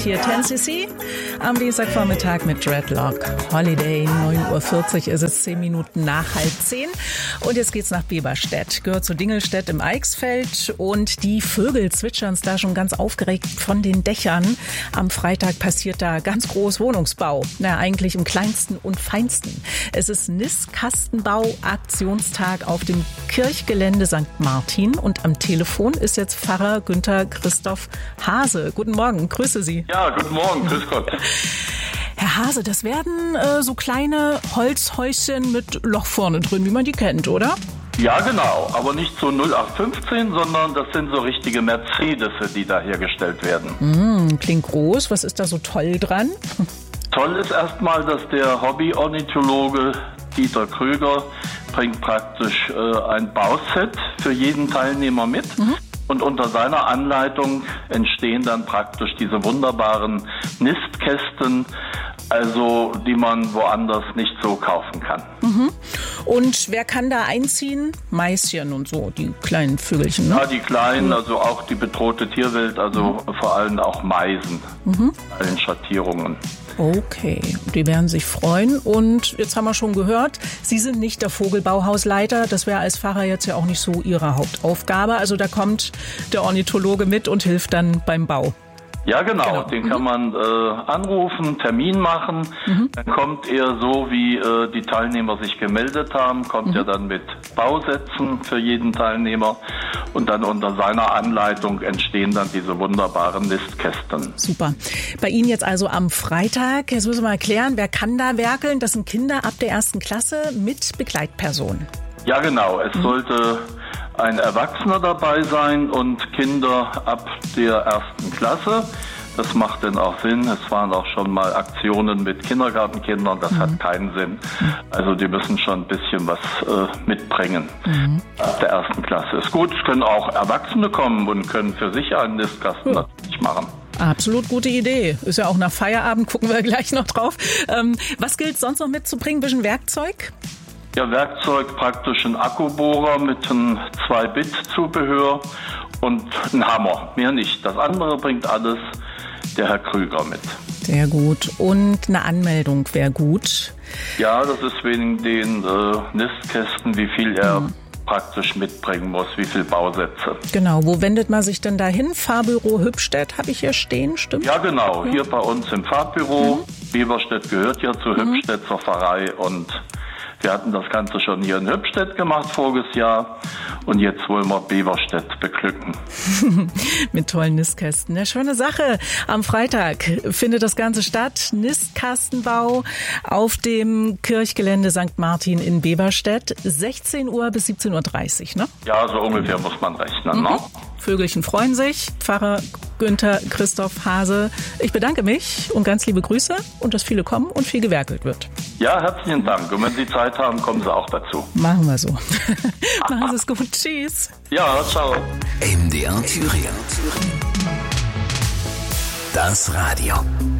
hier 10cc am Dienstagvormittag mit Dreadlock Holiday. 9.40 Uhr ist es, 10 Minuten nach 9:30. Und jetzt geht's nach Beverstedt. Gehört zu Dingelstedt im Eichsfeld. Und die Vögel zwitschern da schon ganz aufgeregt von den Dächern. Am Freitag passiert da ganz groß Wohnungsbau. Na, eigentlich im kleinsten und feinsten. Es ist Nistkastenbau-Aktionstag auf dem Kirchgelände St. Martin. Und am Telefon ist jetzt Pfarrer Günther Christoph Hase. Guten Morgen, grüße Sie. Ja, guten Morgen, grüß Gott. Herr Hase, das werden so kleine Holzhäuschen mit Loch vorne drin, wie man die kennt, oder? Ja, genau, aber nicht so 0815, sondern das sind so richtige Mercedes, die da hergestellt werden. Klingt groß. Was ist da so toll dran? Toll ist erstmal, dass der Hobby-Ornithologe Dieter Krüger bringt praktisch ein Bauset für jeden Teilnehmer mit. Und unter seiner Anleitung entstehen dann praktisch diese wunderbaren Nistkästen, also die man woanders nicht so kaufen kann. Und wer kann da einziehen? Maischen und so, die kleinen Vögelchen, ne? Ja, die kleinen, also auch die bedrohte Tierwelt, also vor allem auch Meisen, allen Schattierungen. Okay, die werden sich freuen. Und jetzt haben wir schon gehört, Sie sind nicht der Vogelbauhausleiter. Das wäre als Pfarrer jetzt ja auch nicht so Ihre Hauptaufgabe. Also da kommt der Ornithologe mit und hilft dann beim Bau. Ja, genau. Den kann man anrufen, Termin machen. Dann kommt er so, wie die Teilnehmer sich gemeldet haben, kommt er dann mit Bausätzen für jeden Teilnehmer. Und dann unter seiner Anleitung entstehen dann diese wunderbaren Nistkästen. Super. Bei Ihnen jetzt also am Freitag. Jetzt müssen wir mal erklären, wer kann da werkeln? Das sind Kinder ab der 1. Klasse mit Begleitpersonen. Ja, genau. Es sollte ein Erwachsener dabei sein und Kinder ab der 1. Klasse. Das macht denn auch Sinn. Es waren auch schon mal Aktionen mit Kindergartenkindern. Das hat keinen Sinn. Also die müssen schon ein bisschen was mitbringen. Ab der 1. Klasse ist gut. Es können auch Erwachsene kommen und können für sich einen Nistkasten natürlich machen. Absolut gute Idee. Ist ja auch nach Feierabend, gucken wir gleich noch drauf. Was gilt sonst noch mitzubringen? Ein bisschen Werkzeug? Ja, Werkzeug, praktisch ein Akkubohrer mit einem 2-Bit-Zubehör und ein Hammer. Mehr nicht. Das andere bringt alles der Herr Krüger mit. Sehr gut. Und eine Anmeldung wäre gut. Ja, das ist wegen den Nistkästen, wie viel er praktisch mitbringen muss, wie viel Bausätze. Genau. Wo wendet man sich denn da hin? Fahrbüro Hübstedt habe ich hier stehen, stimmt? Ja, genau. Hier bei uns im Fahrbüro. Beverstedt gehört ja zu Hübstedt, zur Pfarrei, und wir hatten das Ganze schon hier in Hübstedt gemacht voriges Jahr und jetzt wollen wir Beverstedt beglücken. Mit tollen Nistkästen. Eine schöne Sache. Am Freitag findet das Ganze statt. Nistkastenbau auf dem Kirchgelände St. Martin in Beverstedt. 16 Uhr bis 17.30 Uhr, ne? Ja, so ungefähr muss man rechnen, ne? Vögelchen freuen sich. Pfarrer Günther Christoph Hase, ich bedanke mich und ganz liebe Grüße und dass viele kommen und viel gewerkelt wird. Ja, herzlichen Dank. Und wenn Sie Zeit haben, kommen Sie auch dazu. Machen wir so. Machen Sie es gut. Tschüss. Ja, ciao. MDR Thüringen. Das Radio.